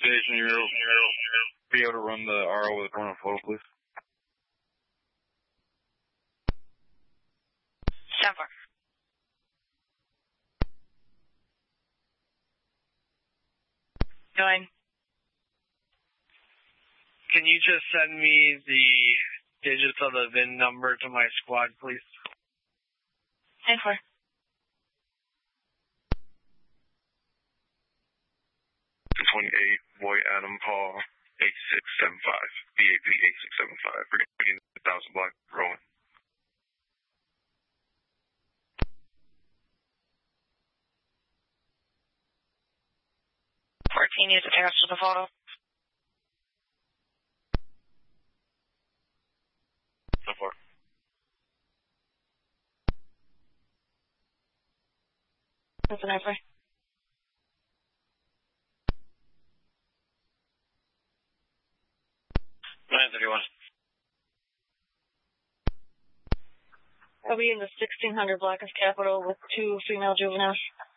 station, you'll be able to run the RO with a corner photo, please. 10-4. Going. Can you just send me the digits of the VIN number to my squad, please? 10-4. Boy Adam Paul 8675 BAP 8675 bringing 1,000 block rolling. Is attached to the photo. So far. That's an effort. I'll be in the 1600 block of Capitol with 2 female juveniles.